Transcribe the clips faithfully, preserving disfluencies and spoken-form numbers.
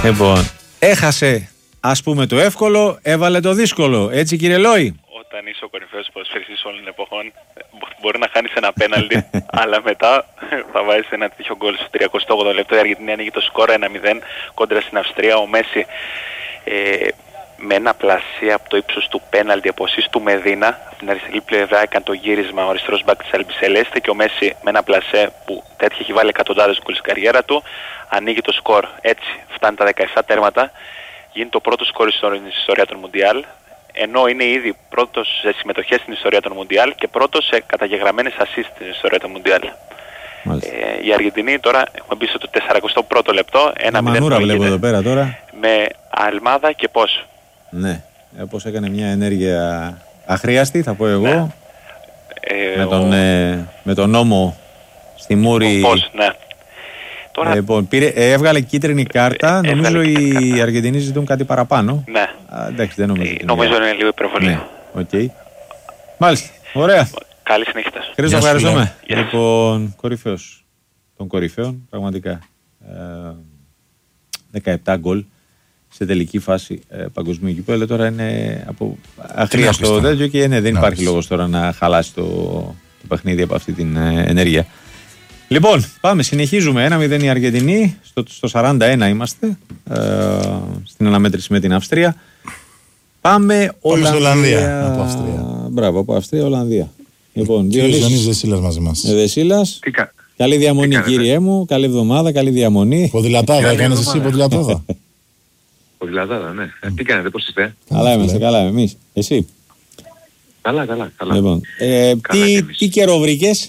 Λοιπόν, έχασε ας πούμε το εύκολο, έβαλε το δύσκολο. Έτσι κύριε Λόι. Όταν είσαι ο κορυφαίος ποδοσφαιριστής όλων των εποχών, μπορεί να χάνεις ένα πέναλτι, αλλά μετά θα βάζεις ένα τέτοιο γκολ στο τριακοστό όγδοο λεπτό. Η Αργεντινή ανοίγει το σκορ ένα μηδέν κόντρα στην Αυστρία. Ο Μέση ε, με ένα πλασί από το ύψος του πέναλτι από εσείς του Μεδίνα, από την αριστερή πλευρά έκανε το γύρισμα ο αριστερός μπακ της Αλμπισελέστε και ο Μέση με ένα πλασέ που τέτοια έχει βάλει εκατοντάδες γκολ στην καριέρα του, ανοίγει το σκορ. Έτσι φτάνει τα δεκαεπτά τέρματα, γίνει το πρώτο σκορ στην ιστορία των Μουντιάλ, ενώ είναι ήδη πρώτος σε συμμετοχές στην ιστορία των Μουντιάλ και πρώτος σε καταγεγραμμένες assist στην ιστορία των Μουντιάλ. Ε, η Αργεντινή τώρα έχουμε μπει στο σαρανταprvο πρώτο λεπτό, ένα μανούρα βλέπω εδώ πέρα τώρα. Με Αλμάδα και πώς. Ναι, πώς έκανε μια ενέργεια αχρίαστη θα πω εγώ, ναι. ε, με, τον, ο... ε, με τον νόμο στη μούρη. Πώς, ναι. Τώρα... Ε, λοιπόν, πήρε, ε, έβγαλε κίτρινη κάρτα, ε, νομίζω οι κάρτα. Αργεντινοί ζητούν κάτι παραπάνω. Ναι. Α, εντάξει, δεν νομίζω. Ε, νομίζω είναι λίγο υπερβολή. Ναι, okay. Μάλιστα, ωραία. Καλή συνέχεια. Χρήστο, ευχαριστούμε. Yes. Λοιπόν, κορυφαίος των κορυφαίων, πραγματικά. Ε, δεκαεπτά γκολ σε τελική φάση ε, παγκοσμίου γηπέδου. Τώρα είναι από αχρίαστο τέτοιο και ναι, δεν να υπάρχει λόγος τώρα να χαλάσει το, το παιχνίδι από αυτή την ε, ενέργεια. Λοιπόν, πάμε, συνεχίζουμε. ένα μηδέν η Αργεντινή, στο, στο σαράντα ένα είμαστε, ε, στην αναμέτρηση με την Αυστρία. Πάμε Ολλανδία. Ολλανδία από Αυστρία. Μπράβο, από Αυστρία, Ολλανδία. Λοιπόν, Διονύσης Δεσίλας μαζί μας. Ε, Δεσίλας. Κα... Καλή διαμονή κύριε μου, καλή εβδομάδα, καλή διαμονή. Ποδηλατάδα, έκανες εσύ ποδηλατάδα. Ποδηλατάδα, ναι. Ε, τι κάνετε, πώς είστε? Καλά είμαστε, καλά εμείς. Εσύ? Καλά, καλά, καλά. Λοιπόν, ε, καλά τι, τι καιρό βρήκες?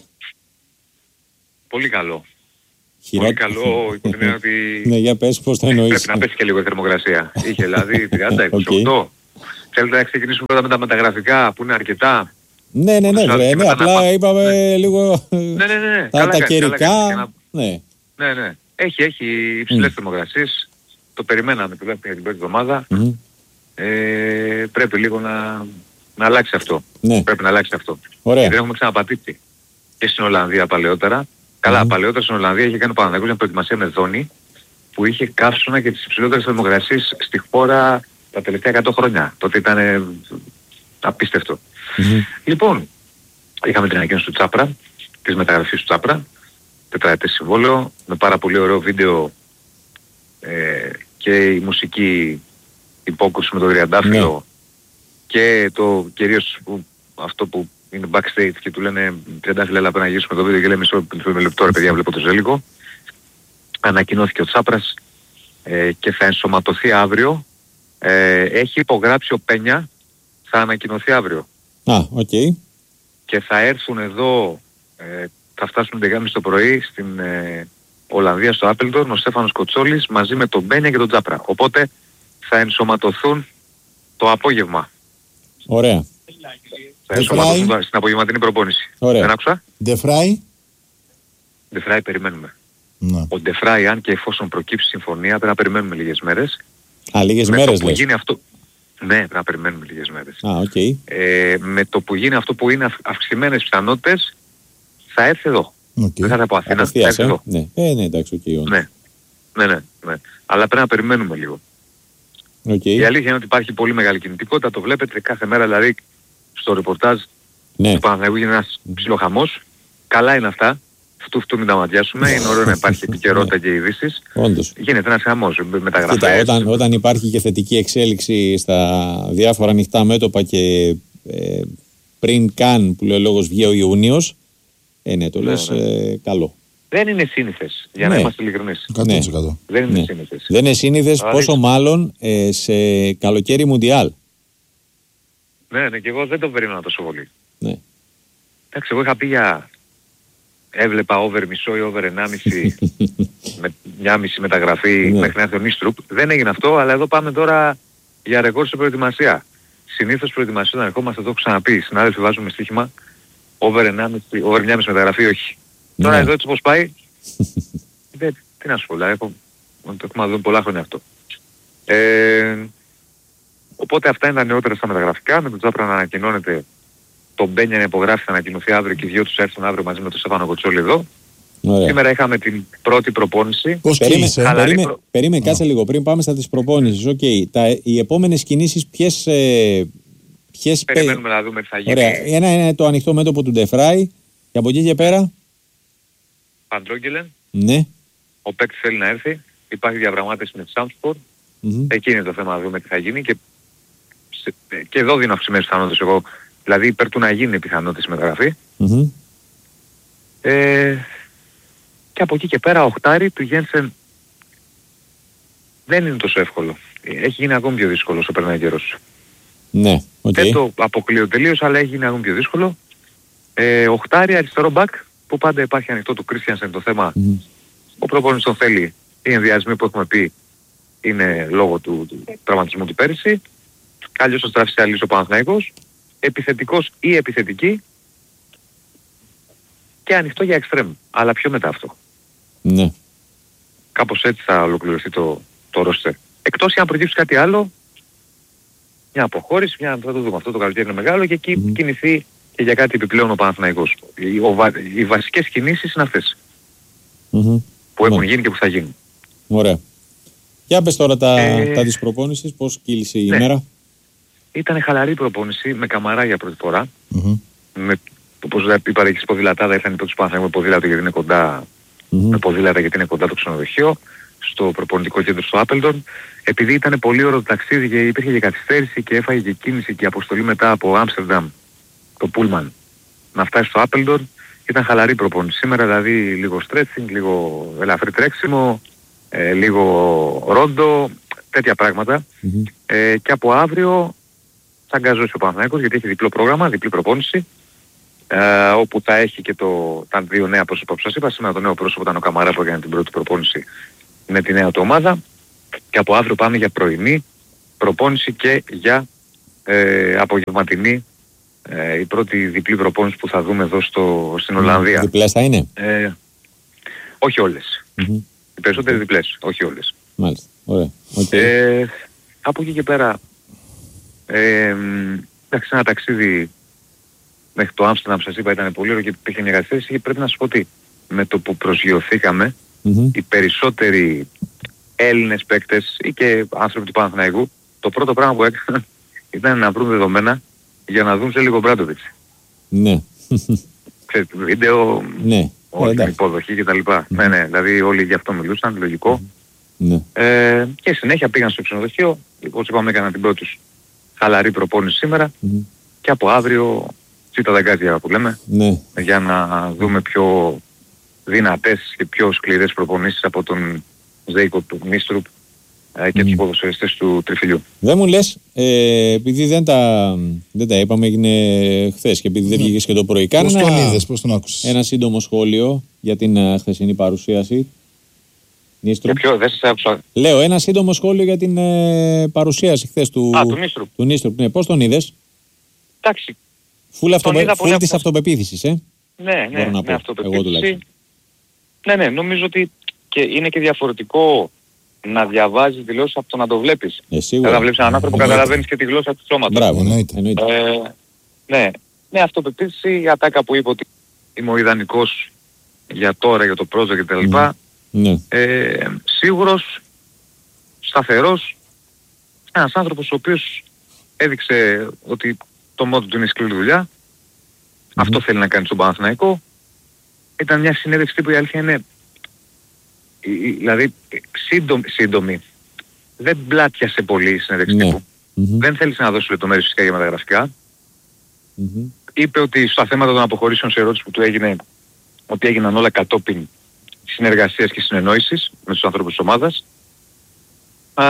Πολύ καλό. Χειρό... Πολύ καλό, υπό την έννοια ότι... Ναι, για πες πώς το εννοείς. Πρέπει να πέσει και λίγο η θερμοκρασία. Είχε δηλαδή τριάντα είκοσι οκτώ. Okay. Θέλετε να ξεκινήσουμε πρώτα με τα μεταγραφικά που είναι αρκετά. Ναι, ναι, ναι, ναι, ναι απλά να... είπαμε ναι. λίγο ναι, ναι, ναι, ναι. τα, καλά, τα καλά, καιρικά. Καλά, καλά. Ναι. ναι, ναι. Έχει, έχει υψηλές mm. θερμοκρασίες. Το περιμέναμε τουλάχιστον την πρώτη εβδομάδα. Mm. Ε, πρέπει λίγο να, να αλλάξει αυτό. Ναι. Πρέπει να αλλάξει αυτό. Ωραία. Γιατί έχουμε ξαναπατήσει και στην Ολλανδία παλαιότερα. Καλά, mm. παλαιότερα στην Ολλανδία είχε κάνει ο Παναθηναϊκός μια προετοιμασία με ζώνη που είχε καύσωνα και τις υψηλότερες θερμοκρασίες στη χώρα τα τελευταία εκατό χρόνια. Τότε ήταν ε, απίστευτο. Mm-hmm. Λοιπόν, είχαμε την ανακοίνωση του Τσάπρα, της μεταγραφής του Τσάπρα, τετραετές συμβόλαιο, με πάρα πολύ ωραίο βίντεο ε, και η μουσική υπόκριση με τον Τριαντάφυλλο mm. και το κυρίως που, αυτό που είναι backstage και του λένε Τριαντάφυλλα, αλλά πρέπει να γυρίσουμε το βίντεο και λέμε μισό λεπτό ρε παιδιά, βλέπω το ζέλικο. Ανακοινώθηκε ο Τσάπρας ε, και θα ενσωματωθεί αύριο. Ε, έχει υπογράψει ο Πένια, θα ανακοινωθεί αύριο. Α, οκ. Okay. Και θα έρθουν εδώ, ε, θα φτάσουν δεκάμιση το πρωί στην ε, Ολλανδία στο Άπελντορν, ο Στέφανος Κοτσόλης μαζί με τον Πένια και τον Τσάπρα. Οπότε θα ενσωματωθούν το απόγευμα. Ωραία. Θα ενσωματωθούν στην απογευματινή προπόνηση. Ωραία. Δεν άκουσα. Ντεφράι. Ντεφράι περιμένουμε. Ναι. Ο Ντεφράι, αν και εφόσον προκύψει συμφωνία, πρέπει να περιμένουμε λίγες μέρες. Α, λίγες με μέρες το λες. Γίνει αυτό... Ναι, πρέπει να περιμένουμε λίγες μέρες. Α, okay. ε, με το που γίνει αυτό που είναι αυξημένες πιθανότητες, θα έρθει εδώ. Okay. Δεν θα είναι από Αθήνα, θα έρθει ε? εδώ. Ναι, ε, ναι, εντάξει, okay, ναι. Ναι, ναι, ναι. Αλλά πρέπει να περιμένουμε λίγο. Okay. Η αλήθεια είναι ότι υπάρχει πολύ μεγάλη κινητικότητα, το βλέπετε κάθε μέρα, δηλαδή στο ρεπορτάζ ναι. του Παναθηναϊκού γίνεται ένας ψιλοχαμός. Καλά είναι αυτά. Αυτού αυτού μην τα ματιάσουμε. Είναι ωραίο να υπάρχει επικαιρότητα και ειδήσεις. Όντως. Γίνεται ένας χαμός. Μεταγραφές. Κοίτα, όταν, όταν υπάρχει και θετική εξέλιξη στα διάφορα ανοιχτά μέτωπα και ε, πριν καν που λέει ο λόγος βγει ο Ιούνιος, ε, ναι, το ναι, λες ναι. Ε, καλό. Δεν είναι σύνηθες, για ναι. να είμαστε ειλικρινείς. εκατό τοις εκατό. Ναι. Δεν είναι ναι. σύνηθες. Δεν είναι σύνηθες, Αλλά πόσο δείξε. μάλλον ε, σε καλοκαίρι Μουντιάλ. Ναι, ναι, και εγώ δεν το περίμενα τόσο πολύ. Ναι. Εντάξει, εγώ είχα πει για... Έβλεπα over μισό ή over ενάμιση με μια μισή μεταγραφή ναι. μέχρι να έρθει ο Νίστρουπ. Δεν έγινε αυτό, αλλά εδώ πάμε τώρα για ρεκόρ σε προετοιμασία. Συνήθως προετοιμασία όταν ερχόμαστε, το έχω ξαναπεί. Συνάδελφοι βάζουμε στοίχημα over ενάμιση, over μια μισή μεταγραφή, όχι. Ναι. Τώρα εδώ έτσι όπως πάει, δεν, τι να σου πω, δηλαδή, έχω, το έχουμε δει πολλά χρόνια αυτό. Ε, οπότε αυτά είναι τα νεότερα στα μεταγραφικά, με τον Τσάπρα να ανακοινώνεται. Τον Μπένια να υπογράφει, θα ανακοινωθεί αύριο και οι δυο τους έρθουν αύριο μαζί με τον Στέφανο Κοτσόλη εδώ. Ωραία. Σήμερα είχαμε την πρώτη προπόνηση. Πώς Περίμε, κύλησε. περίμε, προ... περίμε, κάτσε λίγο πριν πάμε στα της προπόνησης. Okay. Τα, οι επόμενες κινήσεις ποιες... Ε, ποιες Περιμένουμε πε... να δούμε τι θα γίνει. Ωραία. Ένα είναι το ανοιχτό μέτωπο του Ντεφράι και από εκεί και πέρα... Παντρόγγελεν. Ναι. Ο παίκτης θέλει να έρθει. Υπάρχει διαπραγμάτευση με τη Σάμπσπορ. Mm-hmm. Εκεί είναι το θέμα να δούμε τι θα γίνει. Και, και εδώ δίνω αυξημένες πιθανότητες εγώ. Δηλαδή υπέρ του να γίνει πιθανότητα η μεταγραφή. Mm-hmm. Ε, και από εκεί και πέρα ο οχτάρι του Γένσεν δεν είναι τόσο εύκολο. Έχει γίνει ακόμη πιο δύσκολο όσο περνάει καιρός. Ναι, okay. Δεν το αποκλείω τελείως, αλλά έχει γίνει ακόμη πιο δύσκολο. Ε, οχτάρι αριστερό μπακ, που πάντα υπάρχει ανοιχτό του Κρίστιανσεν το θέμα. Mm. Ο προπονητής τον θέλει. Οι ενδιασμοί που έχουμε πει είναι λόγω του, του τραυματισμού του πέρυσι. Αλλιώς ο Στραφισιάλης ο Παναθηναϊκός. Επιθετικός ή επιθετική. Και ανοιχτό για εξτρέμ. Αλλά πιο μετά αυτό. Ναι. Κάπως έτσι θα ολοκληρωθεί το, το ρόστερ. Εκτός για να προκύψει κάτι άλλο, μια αποχώρηση, μια, θα το δούμε, αυτό το καλοκαίρι είναι μεγάλο και εκεί mm-hmm. κινηθεί και για κάτι επιπλέον ο Παναθηναϊκός. Οι, ο, οι βασικές κινήσεις είναι αυτές. Mm-hmm. Που έχουν yeah. γίνει και που θα γίνουν. Ωραία. Για πες τώρα τα, ε... τα της προπόνησης, πώς κύλησε η ναι. ημέρα. Ήταν χαλαρή προπόνηση με Καμαρά για πρώτη φορά. Mm-hmm. Με, όπως είπα και στις ποδηλατάδα ήρθαν οι πρώτους Παναθηναϊκούς με ποδήλατο γιατί είναι κοντά, mm-hmm. με ποδήλατα γιατί είναι κοντά το ξενοδοχείο. Στο προπονητικό κέντρο στο Άπελντον. Επειδή ήταν πολύ ωραίο το ταξίδι και υπήρχε και καθυστέρηση και έφαγε και κίνηση και αποστολή μετά από Άμστερνταμ, το Πούλμαν, να φτάσει στο Άπελντον, ήταν χαλαρή προπόνηση. Σήμερα δηλαδή λίγο stretching, λίγο ελαφρύ τρέξιμο, ε, λίγο ρόντο, τέτοια πράγματα. Mm-hmm. Ε, και από αύριο θα αγκαζώσει ο Παναθηναϊκός γιατί έχει διπλό πρόγραμμα, διπλή προπόνηση, ε, όπου θα έχει και το, τα δύο νέα πρόσωπα που σας είπα. Σήμερα το νέο πρόσωπο ήταν ο Καμαρά που έκανε την πρώτη προπόνηση με τη νέα του ομάδα και από αύριο πάμε για πρωινή προπόνηση και για ε, απογευματινή ε, η πρώτη διπλή προπόνηση που θα δούμε εδώ στο, στην Ολλανδία. Διπλές θα είναι? Ε, όχι όλες. Mm-hmm. Οι περισσότερες διπλές, όχι όλες. Μάλιστα. Ωραία. Okay. Ε, από εκεί και πέρα ε, εντάξει, ένα ταξίδι μέχρι το Άμστερνταμ σας είπα ήταν πολύ ωραίο και υπήρχε μια καθυστέρηση και πρέπει να σας πω ότι με το που προσγειωθήκαμε mm-hmm. οι περισσότεροι Έλληνες παίκτες ή και άνθρωποι του Παναθηναϊκού, το πρώτο πράγμα που έκαναν ήταν να βρουν δεδομένα για να δουν σε λίγο Μπράντοβιτς. Ναι. Ξέρετε, βίντεο, ναι. όλη την υποδοχή κτλ. Mm-hmm. Ναι, ναι, δηλαδή όλοι γι' αυτό μιλούσαν, λογικό. Ναι. Ε, και συνέχεια πήγαν στο ξενοδοχείο, όπως είπαμε έκαναν την πρώτη τους χαλαρή προπόνηση σήμερα mm-hmm. και από αύριο τσίτα δαγκάζια που λέμε, ναι. για να δούμε πιο δυνατές και πιο σκληρές προπονήσεις από τον Ζέικο του Νίστρουπ ε, και mm. τους ποδοσφαιριστές του Τριφυλιού. Δεν μου λες, ε, επειδή δεν τα, δεν τα είπαμε, έγινε χθες και επειδή δεν βγήκες mm. και το πρωί. Πώς τον είδες, πώς τον άκουσες? Ένα σύντομο σχόλιο για την uh, χθεσινή παρουσίαση. Νίστρουπ. Για ποιο, δεν σας άκουσα. Λέω ένα σύντομο σχόλιο για την uh, παρουσίαση χθες του, Α, του Νίστρουπ. Του Νίστρουπ. Ναι, πώς τον είδες? Εντάξει. Φουλ, αυτοπε... Φουλ της αυτοπεποίθησης, ε. Ναι, ναι, ναι, ναι, αυτοπεποίθηση. Ναι, ναι, νομίζω ότι και είναι και διαφορετικό να διαβάζεις τη γλώσσα από το να το βλέπεις. Ε, σίγουρα. Να βλέπεις έναν άνθρωπο που καταλαβαίνεις και τη γλώσσα του σώματος. Μπράβο, εννοείται. Ε, ναι, ναι, αυτοπεποίθηση, η ατάκα που είπε ότι είμαι ο ιδανικός για τώρα, για το project κτλ. Mm. Ναι. Ε, σίγουρος, σταθερός, ένας άνθρωπος ο οποίος έδειξε ότι το μότο του είναι σκληρή δουλειά. Mm-hmm. Αυτό θέλει να κάνει στον Παναθηναϊκό. Ήταν μια συνέντευξη που η αλήθεια είναι δηλαδή σύντομη, σύντομη. Δεν πλάτιασε πολύ η συνέντευξη τύπου. Mm-hmm. Δεν θέλησε να δώσει λεπτομέρειες φυσικά για μεταγραφικά. Mm-hmm. Είπε ότι στα θέματα των αποχωρήσεων σε ερώτηση που του έγινε ότι έγιναν όλα κατόπιν συνεργασίας και συνεννόησης με τους ανθρώπους της ομάδας. Α,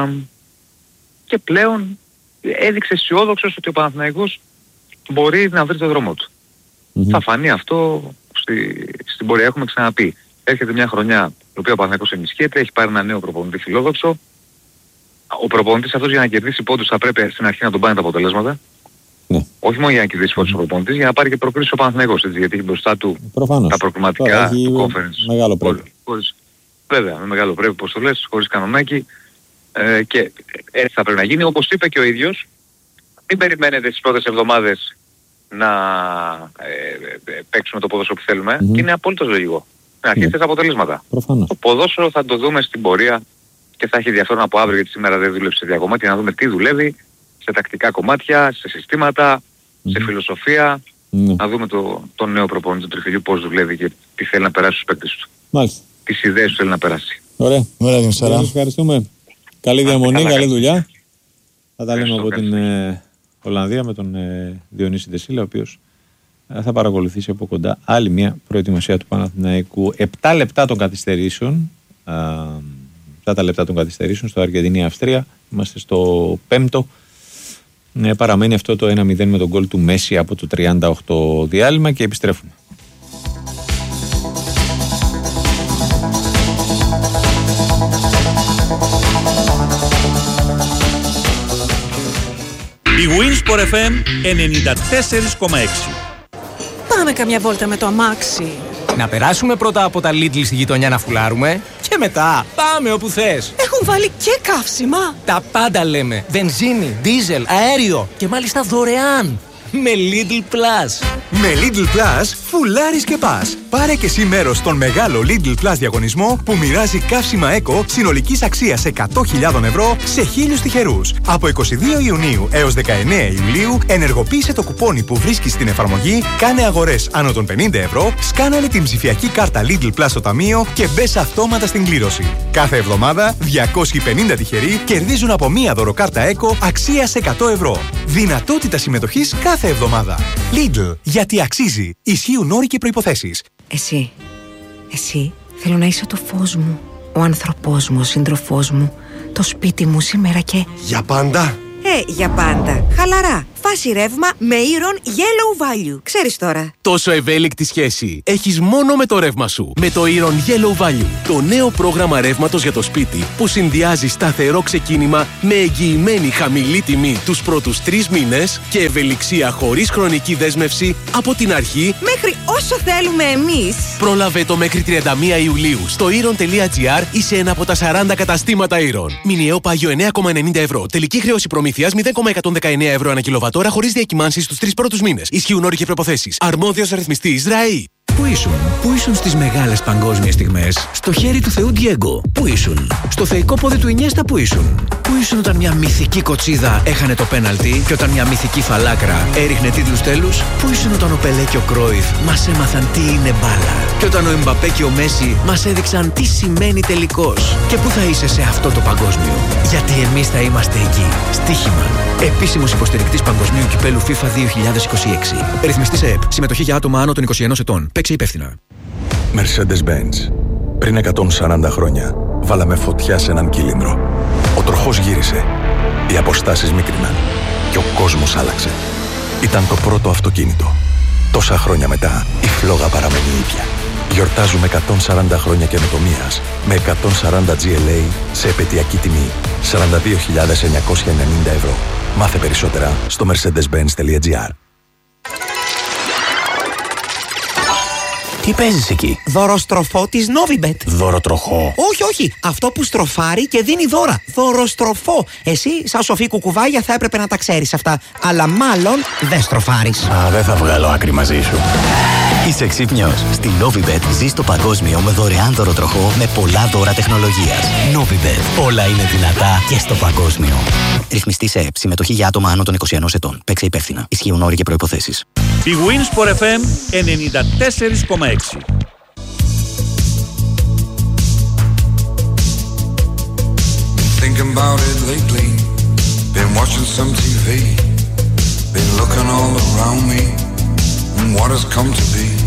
και πλέον έδειξε αισιόδοξος ότι ο Παναθηναϊκός μπορεί να βρει το δρόμο του. Mm-hmm. Θα φανεί αυτό στη, στην πορεία. Έχουμε ξαναπεί. Έρχεται μια χρονιά η οποία ο Παναθηναϊκός ενισχύεται, έχει πάρει ένα νέο προπονητή φιλόδοξο. Ο προπονητής αυτός για να κερδίσει πόντους θα πρέπει στην αρχή να τον πάρει τα αποτελέσματα. Ναι. Όχι μόνο για να κερδίσει πόντους ο προπονητής, για να πάρει και προκρίσεις ο Παναθηναϊκός, έτσι, γιατί έχει μπροστά του προφανώς τα προκριματικά του conference. Μεγάλο πρέπει. Χωρίς, βέβαια, με μεγάλο πρέπει, όπως το λες, χωρίς κανονάκι. Ε, και έτσι θα πρέπει να γίνει. Όπως είπε και ο ίδιος, μην περιμένετε τις πρώτες εβδομάδες να ε, ε, παίξουμε το ποδόσφαιρο που θέλουμε. Mm-hmm. Και είναι απόλυτος λογικό. στην αρχή Ναι. θες αποτελέσματα. Προφανώς. Το ποδόσφαιρο θα το δούμε στην πορεία και θα έχει ενδιαφέρον από αύριο, γιατί σήμερα δεν δούλεψε σε διακομμάτια, να δούμε τι δουλεύει σε τακτικά κομμάτια, σε συστήματα, σε φιλοσοφία. Ναι. Να δούμε το, το νέο προπονητή του Τριφυλιού πώς δουλεύει και τι θέλει να περάσει στους παίκτες του. Μάλιστα. Τις ιδέες του θέλει να περάσει. Ωραία. Ωραία, Διονυσάρα. Σας ευχαριστούμε. Καλή διαμονή, καλά, καλή καλά. δουλειά. Θα τα λέμε Ευχαριστώ, από την ε, Ολλανδία με τον ε, Διονύση Ντεσίλα, ο οποίος ε, θα παρακολουθήσει από κοντά άλλη μια προετοιμασία του Παναθηναϊκού. Επτά λεπτά των καθυστερήσεων. Ε, επτά λεπτά των καθυστερήσεων στο Αργεντινή-Αυστρία. Είμαστε στο πέμπτο. Ε, παραμένει αυτό το ένα μηδέν με τον γκολ του Μέση από το τριάντα οκτώ διάλειμμα και επιστρέφουμε. Η Winsport εφ εμ ενενήντα τέσσερα κόμμα έξι. Πάμε καμιά βόλτα με το αμάξι. Να περάσουμε πρώτα από τα Lidl στη γειτονιά να φουλάρουμε και μετά πάμε όπου θες. Έχουν βάλει και καύσιμα. Τα πάντα λέμε. Βενζίνη, δίζελ, αέριο και μάλιστα δωρεάν. Με Lidl Plus. Με Lidl Plus, φουλάρεις και πας. Πάρε και εσύ μέρος στον μεγάλο Lidl Plus διαγωνισμό που μοιράζει καύσιμα Eco συνολικής αξίας εκατό χιλιάδες ευρώ σε χίλιους τυχερούς. Από είκοσι δύο Ιουνίου έως δεκαεννέα Ιουλίου ενεργοποίησε το κουπόνι που βρίσκεις στην εφαρμογή, κάνε αγορές άνω των πενήντα ευρώ, σκάναρε την ψηφιακή κάρτα Lidl Plus στο ταμείο και μπες αυτόματα στην κλήρωση. Κάθε εβδομάδα διακόσιοι πενήντα τυχεροί κερδίζουν από μία δωροκάρτα Eco αξίας εκατό ευρώ. Δυνατότητα συμμετοχής κάθε εβδομάδα. Lidl, γιατί αξίζει. Ισχύουν όροι και προϋποθέσεις. Εσύ, εσύ θέλω να είσαι το φως μου, ο άνθρωπός μου, ο σύντροφός μου, το σπίτι μου σήμερα και... Για πάντα. Ε, για πάντα. Χαλαρά. Φάση ρεύμα με Iron Yellow Value. Ξέρεις τώρα. Τόσο ευέλικτη σχέση έχεις μόνο με το ρεύμα σου. Με το Iron Yellow Value. Το νέο πρόγραμμα ρεύματος για το σπίτι που συνδυάζει σταθερό ξεκίνημα με εγγυημένη χαμηλή τιμή τους πρώτους τρεις μήνες και ευελιξία χωρίς χρονική δέσμευση από την αρχή Μέχρι όσο θέλουμε εμείς. Πρόλαβε το μέχρι τριάντα μία Ιουλίου στο iron τελεία gr ή σε ένα από τα σαράντα καταστήματα Iron. Μηνιαίο πάγιο εννέα κόμμα ενενήντα ευρώ. Τελική χρέωση προμήθειας μηδέν κόμμα εκατόν δεκαεννέα ευρώ ανά κιλοβατόρα χωρίς διακυμάνσεις στους τρεις πρώτους μήνες. Ισχύουν όροι και προϋποθέσεις. Αρμόδιος ρυθμιστής ΡΑΗ. Πού ήσουν, πού ήσουν στις μεγάλες παγκόσμιες στιγμές, στο χέρι του Θεού Ντιέγκο, πού ήσουν, στο θεϊκό πόδι του Ινιέστα, πού ήσουν, πού ήσουν όταν μια μυθική κοτσίδα έχανε το πέναλτι και όταν μια μυθική φαλάκρα έριχνε τίτλους τέλους, πού ήσουν όταν ο Πελέ και ο Κρόιφ μας έμαθαν τι είναι μπάλα και όταν ο Εμπαπέ και ο Μέση μας έδειξαν τι σημαίνει τελικός. Και πού θα είσαι σε αυτό το παγκόσμιο, γιατί εμείς θα είμαστε εκεί. Στοίχημα. Επίσημος υποστηρικτής Παγκοσμίου Κυπέλου FIFA δύο χιλιάδες είκοσι έξι. Ρυθμιστής ΕΕΠ. Συμμετοχή για άτομα άνω των είκοσι ενός ετών. Παίξε υπεύθυνα. Mercedes-Benz. Πριν εκατόν σαράντα χρόνια βάλαμε φωτιά σε έναν κύλινδρο. Ο τροχός γύρισε. Οι αποστάσεις μίκριναν. Και ο κόσμος άλλαξε. Ήταν το πρώτο αυτοκίνητο. Τόσα χρόνια μετά η φλόγα παραμένει ίδια. Γιορτάζουμε εκατόν σαράντα χρόνια καινοτομίας με εκατόν σαράντα τζι ελ έι σε επαιτειακή τιμή σαράντα δύο χιλιάδες εννιακόσια ενενήντα ευρώ. Μάθε περισσότερα στο mercedes benz τελεία gr. Τι παίζεις εκεί? Δωροστροφό της Novibet. Δωροτροχό? Όχι, όχι. Αυτό που στροφάρει και δίνει δώρα. Δωροστροφό. Εσύ, σαν σοφή κουκουβάγια, θα έπρεπε να τα ξέρεις αυτά. Αλλά μάλλον δεν στροφάρεις. Α, δεν θα βγάλω άκρη μαζί σου. Είσαι ξύπνιος. Στη Novibet ζεις το παγκόσμιο με δωρεάν δωροτροχό με πολλά δώρα τεχνολογίας. Novibet. Όλα είναι δυνατά και στο παγκόσμιο. Ρυθμιστής ΕΕΠ. Συμμετοχή για άτομα άνω των είκοσι ενός ετών. Παίξε υπεύθυνα. Ισχύουν όροι και προϋποθέσεις. Η Winsport εφ εμ ενενήντα τέσσερα κόμμα έξι. Thinking about it lately. Been watching some τι βι. Been looking all around me. And what has come to be.